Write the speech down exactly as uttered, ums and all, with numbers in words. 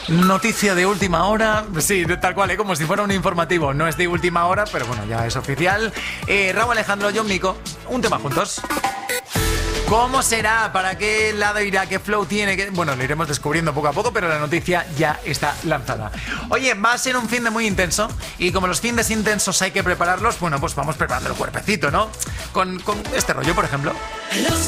Noticia de última hora, sí, tal cual, ¿eh? Como si fuera un informativo. No es de última hora, pero bueno, ya es oficial. Eh, Raúl Alejandro, John Mico, un tema juntos. ¿Cómo será? ¿Para qué lado irá? ¿Qué flow tiene? ¿Qué... Bueno, lo iremos descubriendo poco a poco, pero la noticia ya está lanzada. Oye, va a ser un fin de muy intenso y como los fines intensos hay que prepararlos, bueno, pues vamos preparando el cuerpecito, ¿no? Con, con este rollo, por ejemplo.